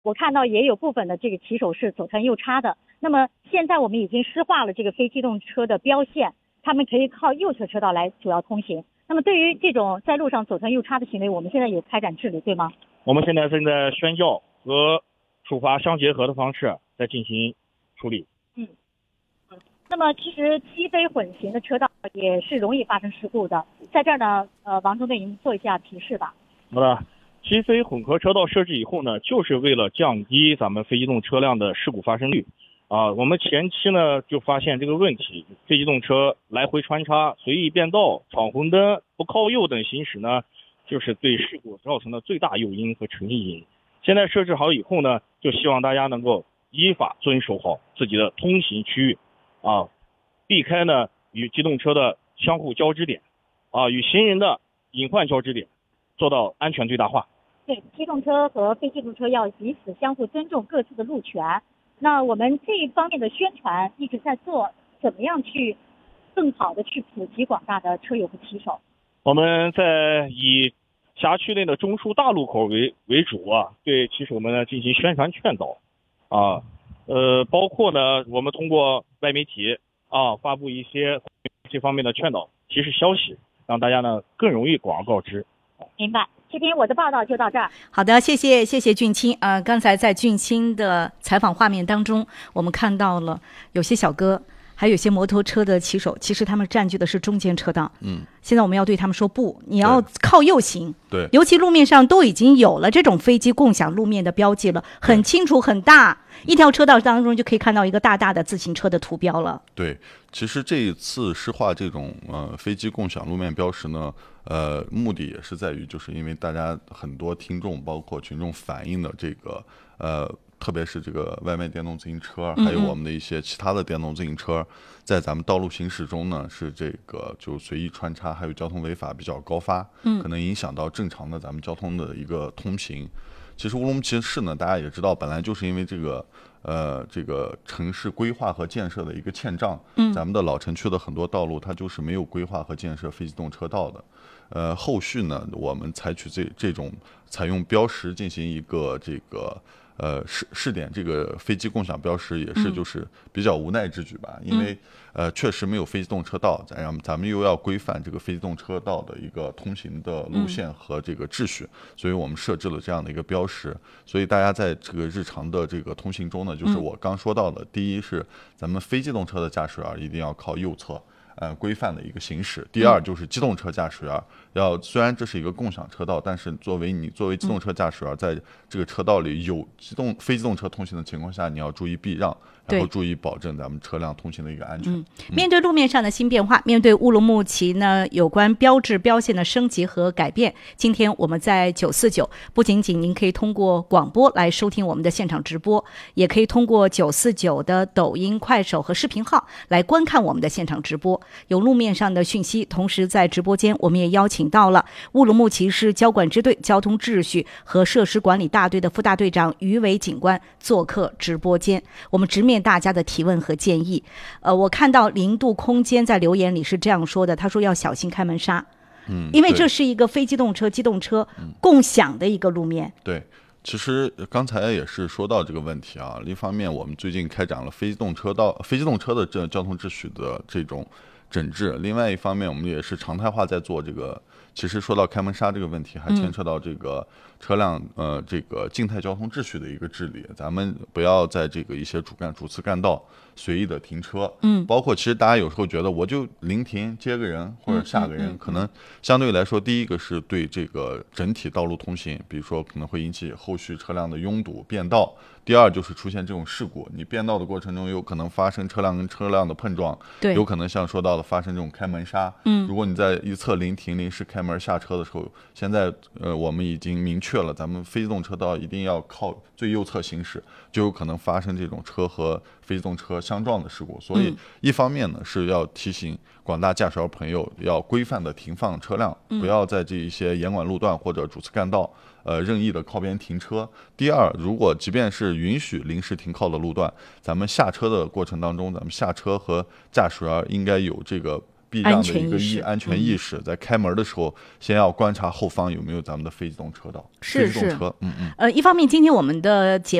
我看到也有部分的这个骑手是左穿右插的。那么现在我们已经施化了这个非机动车的标线，他们可以靠右侧车道来主要通行。那么对于这种在路上左穿右插的行为，我们现在也开展治理，对吗？ 我们现在正在宣教和处罚相结合的方式在进行处理。 那么其实机非混行的车道也是容易发生事故的，在这儿呢，王中队您做一下提示吧。 好的，机非混合车道设置以后呢，就是为了降低咱们非机动车辆的事故发生率。我们前期呢就发现这个问题，非机动车来回穿插、随意变道、闯红灯、不靠右等行驶呢，就是对事故造成的最大诱因和成因。现在设置好以后呢，就希望大家能够依法遵守好自己的通行区域，避开呢与机动车的相互交织点，与行人的隐患交织点，做到安全最大化。 对，机动车和非机动车要彼此相互尊重各自的路权。那我们这一方面的宣传一直在做，怎么样去更好的去普及广大的车友和骑手？ 我们在以辖区内的中枢大路口为主对骑手们呢进行宣传劝导，包括呢我们通过外媒体发布一些这方面的劝导提示消息，让大家呢更容易广而告之。 明白。这篇我的报道就到这儿。 好的，谢谢俊清。刚才在俊清的采访画面当中，我们看到了有些小哥，还有些摩托车的骑手，其实他们占据的是中间车道。现在我们要对他们说不，你要靠右行。 对， 尤其路面上都已经有了这种飞机共享路面的标记了，很清楚很大，一条车道当中就可以看到一个大大的自行车的图标了。 对，其实这一次施化这种飞机共享路面标识呢，目的也是在于，就是因为大家很多听众包括群众反映的这个特别是这个外卖电动自行车，还有我们的一些其他的电动自行车，在咱们道路行驶中呢，是这个就随意穿插，还有交通违法比较高发，可能影响到正常的咱们交通的一个通行。其实乌鲁木齐市呢，大家也知道，本来就是因为这个城市规划和建设的一个欠账，咱们的老城区的很多道路它就是没有规划和建设非机动车道的。后续呢，我们采取这种采用标识进行一个这个试点这个飞机共享标识，也是就是比较无奈之举吧，因为确实没有非机动车道，咱们又要规范这个非机动车道的一个通行的路线和这个秩序，所以我们设置了这样的一个标识。所以大家在这个日常的这个通行中呢，就是我刚说到的，第一是咱们非机动车的驾驶员一定要靠右侧规范的一个行驶。第二就是机动车驾驶员虽然这是一个共享车道，但是作为机动车驾驶员，在这个车道里有非机动车通行的情况下，你要注意避让，然后注意保证咱们车辆通行的一个安全。 面对路面上的新变化，面对乌鲁木齐呢有关标志标线的升级和改变，今天我们在949，不仅仅您可以通过广播来收听我们的现场直播，也可以通过949的抖音、快手和视频号来观看我们的现场直播，有路面上的讯息。同时在直播间，我们也邀请到了乌鲁木齐市交管支队交通秩序和设施管理大队的副大队长于伟警官做客直播间，我们直面大家的提问和建议。我看到零度空间在留言里是这样说的，他说要小心开门刹，因为这是一个非机动车、机动车共享的一个路面。 对。其实刚才也是说到这个问题啊，一方面我们最近开展了非机动车的这交通秩序的这种整治，另外一方面我们也是常态化在做这个。其实说到开门刹这个问题，还牵扯到这个车辆这个静态交通秩序的一个治理。咱们不要在这个一些主次干道随意的停车，包括其实大家有时候觉得我就临停接个人或者下个人，可能相对来说，第一个是对这个整体道路通行，比如说可能会引起后续车辆的拥堵变道。第二就是出现这种事故，你变道的过程中有可能发生车辆跟车辆的碰撞，有可能像说到的发生这种开门刹。如果你在一侧临停临时开门下车的时候，现在我们已经明确了，咱们非机动车道一定要靠最右侧行驶，就有可能发生这种车和非机动车相撞的事故。所以一方面呢是要提醒广大驾驶员朋友要规范的停放车辆，不要在这一些严管路段或者主次干道任意的靠边停车。第二，如果即便是允许临时停靠的路段，咱们下车的过程当中，咱们下车和驾驶员应该有这个避让的一个安全意识，在开门的时候先要观察后方有没有咱们的非机动车道、非机动车。 一方面今天我们的节